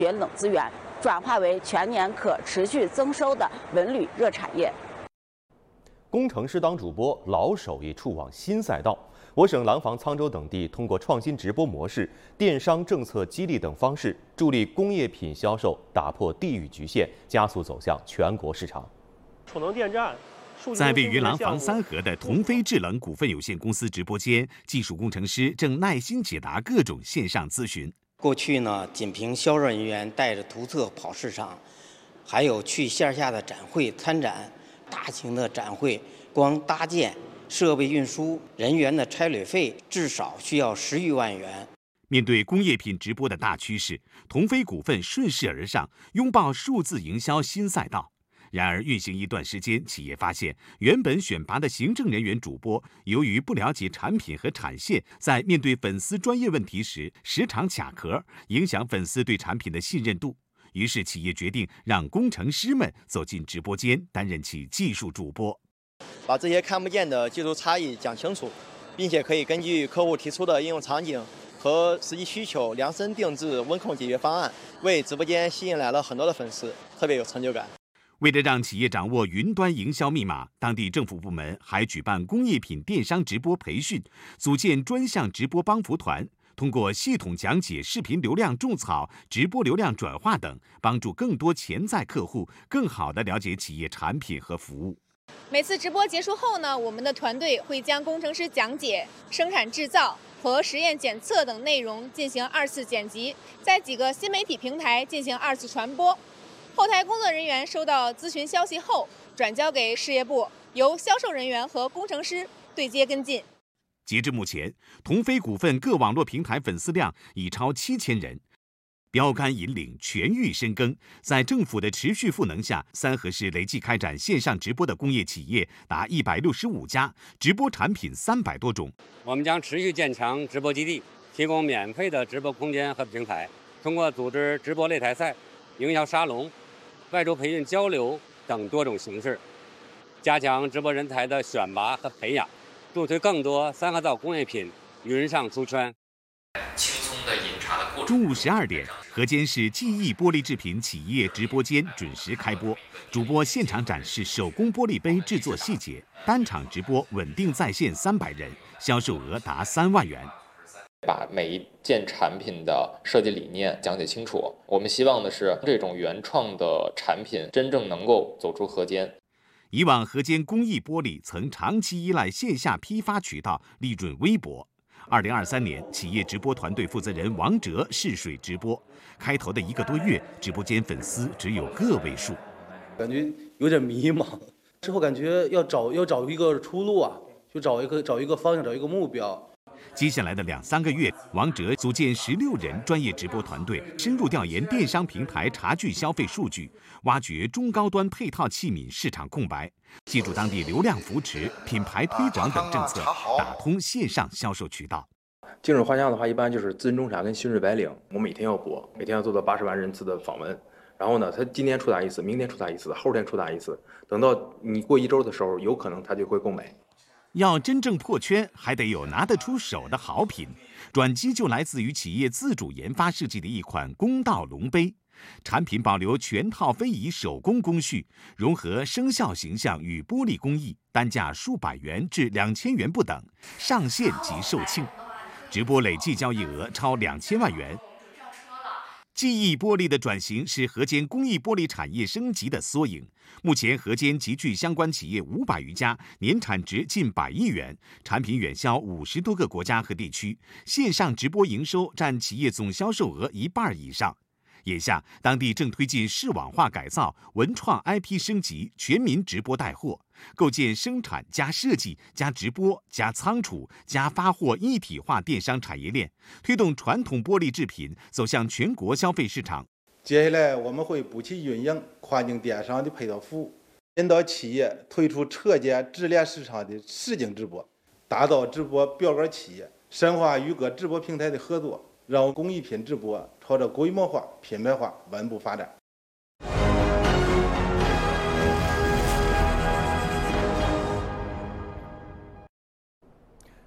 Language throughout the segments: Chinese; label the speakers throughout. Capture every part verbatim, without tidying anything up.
Speaker 1: 学冷资源，转化为全年可持续增收的文旅热产业。
Speaker 2: 工程师当主播，老手艺触往新赛道。我省廊坊、沧州等地通过创新直播模式、电商政策激励等方式，助力工业品销售打破地域局限，加速走向全国市场。
Speaker 3: 储能电站。
Speaker 4: 在位于廊坊三河的同飞制冷股份有限公司直播间，技术工程师正耐心解答各种线上咨询。
Speaker 5: 过去呢，仅凭销售人员带着图册跑市场，还有去线下的展会参展，大型的展会光搭建、设备运输、人员的差旅费至少需要十余万元。
Speaker 4: 面对工业品直播的大趋势，同飞股份顺势而上，拥抱数字营销新赛道。然而，运行一段时间，企业发现，原本选拔的行政人员主播，由于不了解产品和产线，在面对粉丝专业问题时，时常卡壳，影响粉丝对产品的信任度。于是，企业决定让工程师们走进直播间，担任起技术主播，
Speaker 6: 把这些看不见的技术差异讲清楚，并且可以根据客户提出的应用场景和实际需求，量身定制温控解决方案，为直播间吸引来了很多的粉丝，特别有成就感。
Speaker 4: 为了让企业掌握云端营销密码，当地政府部门还举办工业品电商直播培训，组建专项直播帮扶团，通过系统讲解、视频流量种草、直播流量转化等，帮助更多潜在客户更好地了解企业产品和服务。
Speaker 7: 每次直播结束后呢，我们的团队会将工程师讲解、生产制造和实验检测等内容进行二次剪辑，在几个新媒体平台进行二次传播。后台工作人员收到咨询消息后，转交给事业部，由销售人员和工程师对接跟进。
Speaker 4: 截至目前，同飞股份各网络平台粉丝量已超七千人，标杆引领，全域深耕。在政府的持续赋能下，三河市累计开展线上直播的工业企业达一百六十五家，直播产品三百多种。
Speaker 8: 我们将持续建强直播基地，提供免费的直播空间和平台，通过组织直播擂台赛、营销沙龙、外州培训交流等多种形式，加强直播人才的选拔和培养，助推更多三河造工业品云上出圈。
Speaker 9: 轻松的饮茶的过程。
Speaker 4: 中午十二点，河间市记忆玻璃制品企业直播间准时开播，主播现场展示手工玻璃杯制作细节，单场直播稳定在线三百人，销售额达三万元。
Speaker 9: 把每一件产品的设计理念讲解清楚。我们希望的是这种原创的产品真正能够走出河间。
Speaker 4: 以往河间工艺玻璃曾长期依赖线下批发渠道，利润微薄。二零二三年，企业直播团队负责人王哲试水直播，开头的一个多月，直播间粉丝只有个位数，
Speaker 10: 感觉有点迷茫。之后感觉要找要找一个出路啊，就找一个找一个方向，找一个目标。
Speaker 4: 接下来的两三个月，王哲组建十六人专业直播团队，深入调研电商平台查据消费数据，挖掘中高端配套器皿市场空白，借助当地流量扶持、品牌推广等政策，打通线上销售渠道。
Speaker 11: 精准画像的话，一般就是资深中产跟新锐白领，我每天要播，每天要做到八十万人次的访问。然后呢，他今天触达一次，明天触达一次，后天触达一次，等到你过一周的时候，有可能他就会购买。
Speaker 4: 要真正破圈，还得有拿得出手的好品。转机就来自于企业自主研发设计的一款公道龙杯，产品保留全套非遗手工工序，融合生肖形象与玻璃工艺，单价数百元至两千元不等，上线即售罄。直播累计交易额超两千万元。记忆玻璃的转型是河间工艺玻璃产业升级的缩影。目前河间集聚相关企业五百余家，年产值近百亿元，产品远销五十多个国家和地区，线上直播营收占企业总销售额一半以上。眼下，当地正推进视网化改造、文创 I P 升级、全民直播带货，构建生产加设计加直播加仓储加发货一体化电商产业链，推动传统玻璃制品走向全国消费市场。
Speaker 12: 接下来，我们会补齐运营跨境电商的配套服务，引导企业推出车间直连市场的实景直播，打造直播标杆企业，深化与各直播平台的合作，让工艺品直播朝着规模化、品牌化稳步发展。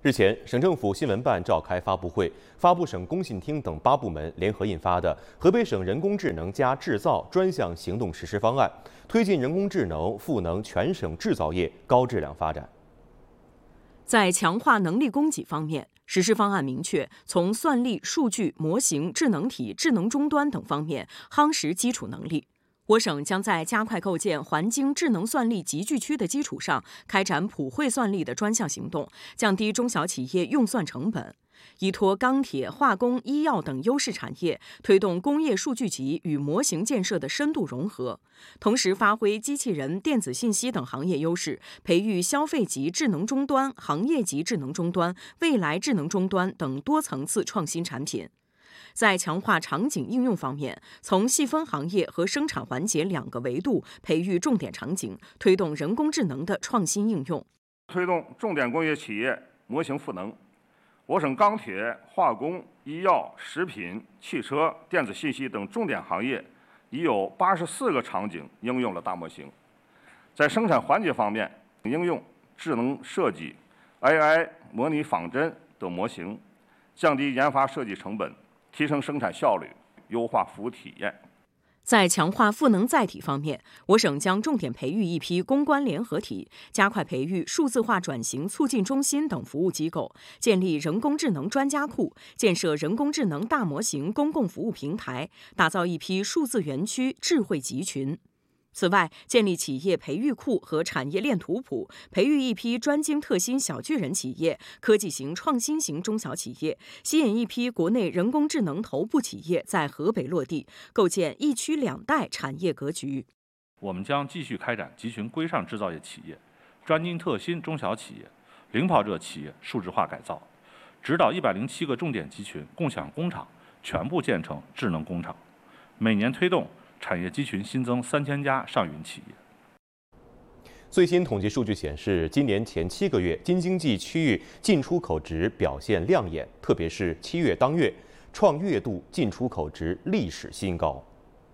Speaker 2: 日前，省政府新闻办召开发布会，发布省工信厅等八部门联合印发的《河北省人工智能加制造专项行动实施方案》，推进人工智能赋能全省制造业高质量发展。
Speaker 3: 在强化能力供给方面，实施方案明确，从算力、数据、模型、智能体、智能终端等方面夯实基础能力。我省将在加快构建环京智能算力集聚区的基础上，开展普惠算力的专项行动，降低中小企业用算成本。依托钢铁、化工、医药等优势产业，推动工业数据集与模型建设的深度融合，同时发挥机器人、电子信息等行业优势，培育消费级智能终端、行业级智能终端、未来智能终端等多层次创新产品。在强化场景应用方面，从细分行业和生产环节两个维度培育重点场景，推动人工智能的创新应用，
Speaker 13: 推动重点工业企业模型赋能。我省钢铁、化工、医药、食品、汽车、电子信息等重点行业已有八十四个场景应用了大模型。在生产环节方面，应用智能设计、A I 模拟仿真等模型，降低研发设计成本，提升生产效率，优化服务体验。
Speaker 3: 在强化赋能载体方面，我省将重点培育一批攻关联合体，加快培育数字化转型促进中心等服务机构，建立人工智能专家库，建设人工智能大模型公共服务平台，打造一批数字园区智慧集群。此外，建立企业培育库和产业链图谱，培育一批专精特新小巨人企业、科技型、创新型中小企业，吸引一批国内人工智能头部企业在河北落地，构建一区两带产业格局。
Speaker 14: 我们将继续开展集群规上制造业企业、专精特新中小企业、领跑者企业数字化改造，指导一百零七个重点集群共享工厂全部建成智能工厂，每年推动产业集群新增三千家上云企业。
Speaker 2: 最新统计数据显示，今年前七个月，京津冀区域进出口值表现亮眼，特别是七月当月，创月度进出口值历史新高。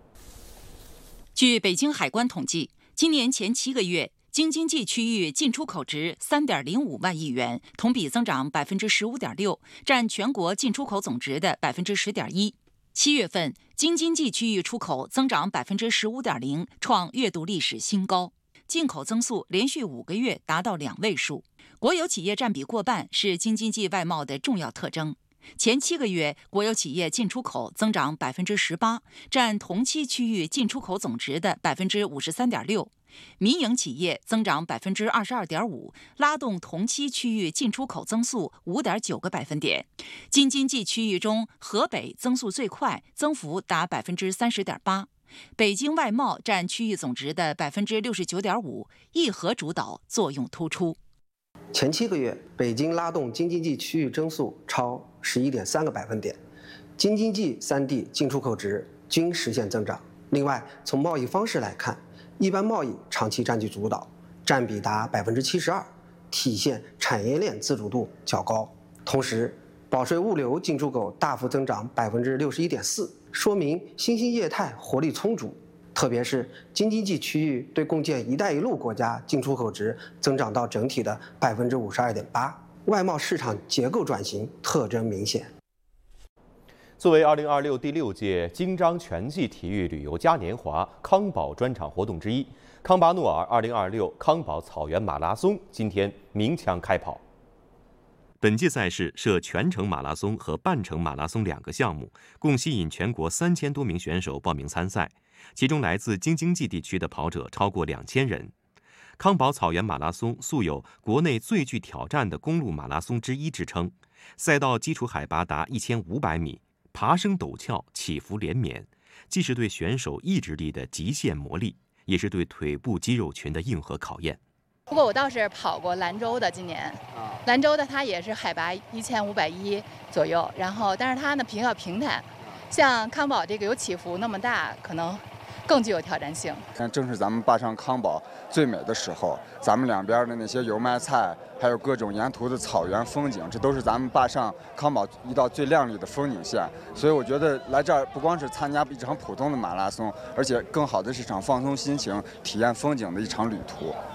Speaker 15: 据北京海关统计，今年前七个月，京津冀区域进出口值三点零五万亿元，同比增长百分之十五点六，占全国进出口总值的百分之十点一。七月份，京津冀区域出口增长百分之十五点零，创月度历史新高。进口增速连续五个月达到两位数，国有企业占比过半是京津冀外贸的重要特征。前七个月，国有企业进出口增长百分之十八，占同期区域进出口总值的百分之五十三点六。民营企业增长百分之二十二点五，拉动同期区域进出口增速五点九个百分点。京津冀区域中，河北增速最快，增幅达百分之三十点八。北京外贸占区域总值的百分之六十九点五，一核主导作用突出。
Speaker 16: 前七个月，北京拉动京津冀区域增速超十一点三个百分点，京津冀三地进出口值均实现增长。另外，从贸易方式来看，一般贸易长期占据主导，占比达百分之七十二，体现产业链自主度较高。同时，保税物流进出口大幅增长百分之六十一点四，说明新兴业态活力充足。特别是京津冀区域对共建“一带一路”国家进出口值增长到整体的百分之五十二点八，外贸市场结构转型特征明显。
Speaker 2: 作为二零二六第六届京张全季体育旅游嘉年华康宝专场活动之一，康巴诺尔二零二六康宝草原马拉松今天鸣枪开跑。
Speaker 4: 本届赛事设全程马拉松和半程马拉松两个项目，共吸引全国三千多名选手报名参赛，其中来自京津冀地区的跑者超过两千人。康宝草原马拉松素有国内最具挑战的公路马拉松之一之称，赛道基础海拔达一千五百米，爬升陡峭，起伏连绵，既是对选手意志力的极限磨砺，也是对腿部肌肉群的硬核考验。
Speaker 17: 不过我倒是跑过兰州的，今年，兰州的它也是海拔一千五百一左右，然后但是它呢比较平坦，像康宝这个有起伏那么大，可能更具有挑战性。
Speaker 18: 正是咱们坝上康宝最美的时候，咱们两边的那些油麦菜，还有各种沿途的草原风景，这都是咱们坝上康宝一道最亮丽的风景线。所以我觉得来这儿不光是参加一场普通的马拉松，而且更好的是一场放松心情、体验风景的一场旅途。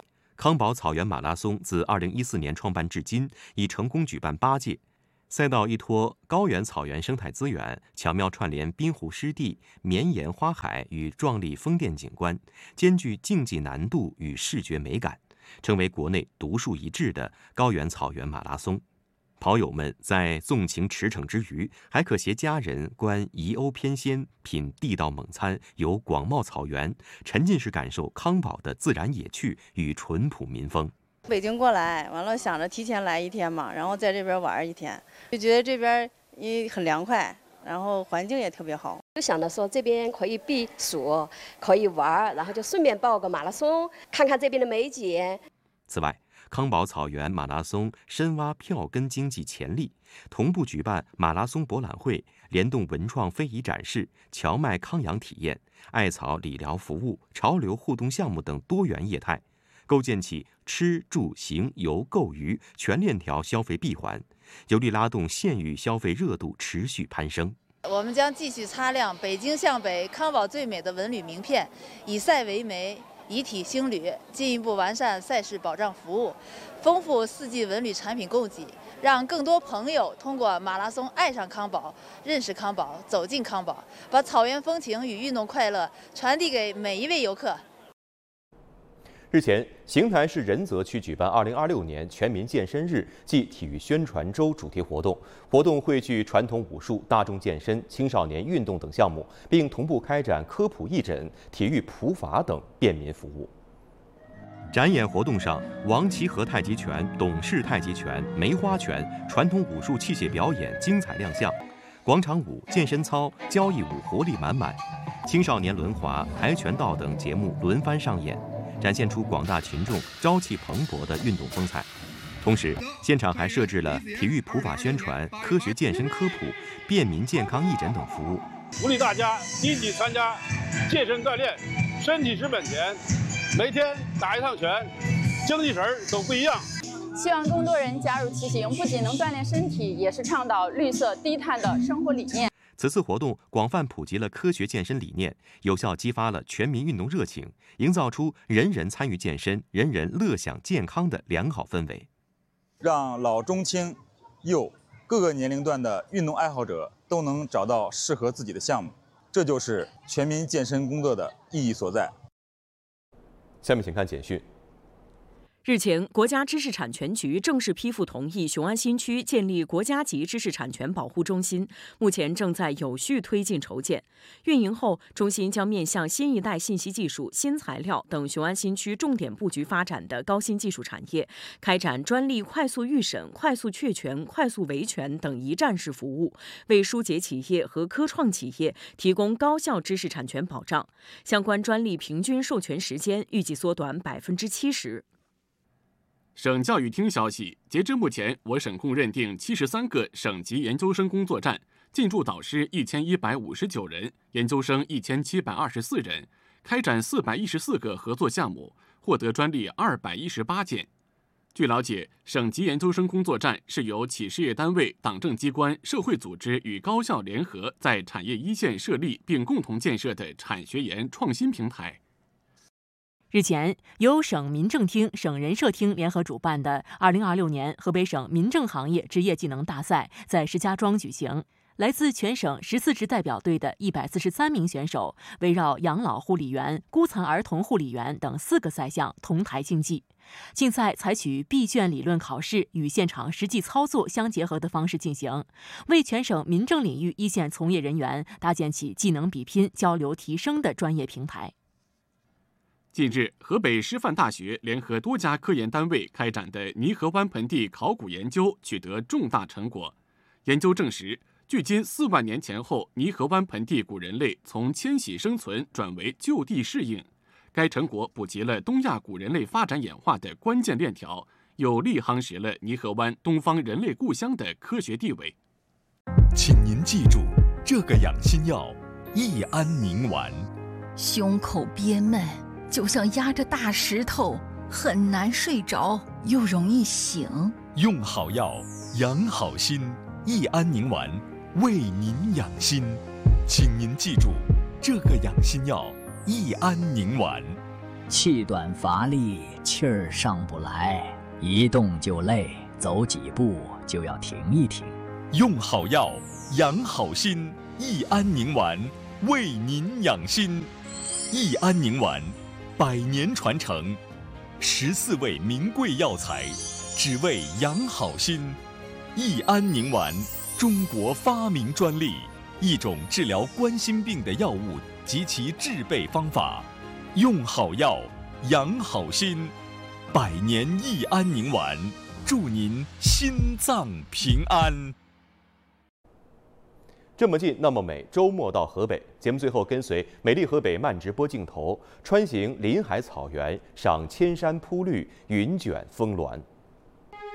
Speaker 2: 康宝草原马拉松自二零一四年创办至今，已成功举办八届。赛道依托高原草原生态资源，巧妙串联滨湖湿地、绵延花海与壮丽风电景观，兼具竞技难度与视觉美感，成为国内独树一帜的高原草原马拉松。跑友们在纵情驰骋之余，还可携家人观宜欧偏仙，品地道猛餐，游广袤草原，沉浸式感受康宝的自然野趣与淳朴民风。
Speaker 19: 北京过来，完了想着提前来一天嘛，然后在这边玩一天，就觉得这边也很凉快，然后环境也特别好，
Speaker 20: 就想着说这边可以避暑，可以玩，然后就顺便报个马拉松，看看这边的美景。
Speaker 2: 此外，康宝草原马拉松深挖票根经济潜力，同步举办马拉松博览会，联动文创非遗展示、荞麦康养体验、艾草理疗服务、潮流互动项目等多元业态，构建起吃住行游购娱全链条消费闭环，有力拉动县域消费热度持续攀升。
Speaker 21: 我们将继续擦亮北京向北康宝最美的文旅名片，以赛为媒，以体兴旅，进一步完善赛事保障服务，丰富四季文旅产品供给，让更多朋友通过马拉松爱上康宝，认识康宝，走进康宝，把草原风情与运动快乐传递给每一位游客。
Speaker 2: 日前，邢台市仁泽区举办二零二六年全民健身日暨体育宣传周主题活动，活动汇聚传统武术、大众健身、青少年运动等项目，并同步开展科普义诊、体育普法等便民服务。展演活动上，王齐和太极拳、董氏太极拳、梅花拳、传统武术器械表演精彩亮相，广场舞、健身操、交谊舞活力满满，青少年轮滑、跆拳道等节目轮番上演，展现出广大群众朝气蓬勃的运动风采。同时，现场还设置了体育普法宣传、科学健身科普、便民健康义诊等服务，
Speaker 22: 鼓励大家积极参加健身锻炼，身体是本钱，每天打一趟拳，精气神都不一样。
Speaker 23: 希望更多人加入骑行，不仅能锻炼身体，也是倡导绿色低碳的生活理念。
Speaker 2: 此次活动广泛普及了科学健身理念，有效激发了全民运动热情，营造出人人参与健身、人人乐享健康的良好氛围，
Speaker 24: 让老中青幼各个年龄段的运动爱好者都能找到适合自己的项目，这就是全民健身工作的意义所在。
Speaker 2: 下面请看简讯。
Speaker 3: 日前，国家知识产权局正式批复同意雄安新区建立国家级知识产权保护中心，目前正在有序推进筹建。运营后，中心将面向新一代信息技术、新材料等雄安新区重点布局发展的高新技术产业，开展专利快速预审、快速确权、快速维权等一站式服务，为疏解企业和科创企业提供高效知识产权保障。相关专利平均授权时间预计缩短百分之七十。
Speaker 25: 省教育厅消息，截至目前，我省共认定七十三个省级研究生工作站，进驻导师一千一百五十九人，研究生一千七百二十四人，开展四百一十四个合作项目，获得专利二百一十八件。据了解，省级研究生工作站是由企事业单位、党政机关、社会组织与高校联合在产业一线设立并共同建设的产学研创新平台。
Speaker 3: 日前，由省民政厅、省人社厅联合主办的二零二六年河北省民政行业职业技能大赛在石家庄举行。来自全省十四支代表队的一百四十三名选手，围绕养老护理员、孤残儿童护理员等四个赛项同台竞技。竞赛采取闭卷理论考试与现场实际操作相结合的方式进行，为全省民政领域一线从业人员搭建起技能比拼、交流提升的专业平台。
Speaker 25: 近日，河北师范大学联合多家科研单位开展的泥河湾盆地考古研究取得重大成果。研究证实，距今四万年前后，泥河湾盆地古人类从迁徙生存转为就地适应。该成果补及了东亚古人类发展演化的关键链条，有力夯实了泥河湾东方人类故乡的科学地位。
Speaker 26: 请您记住，这个养心药益安宁丸。
Speaker 27: 胸口憋闷，就像压着大石头，很难睡着，又容易醒。
Speaker 26: 用好药，养好心，益安宁丸为您养心。请您记住，这个养心药益安宁丸。
Speaker 1: 气短乏力，气儿上不来，一动就累，走几步就要停一停。
Speaker 26: 用好药，养好心，益安宁丸为您养心。益安宁丸，百年传承，十四味名贵药材，只为养好心。益安宁丸，中国发明专利，一种治疗冠心病的药物及其制备方法。用好药，养好心，百年益安宁丸，祝您心脏平安。
Speaker 2: 这么近，那么美。周末到河北，节目最后跟随美丽河北慢直播镜头，穿行林海草原，赏千山铺绿，云卷峰峦。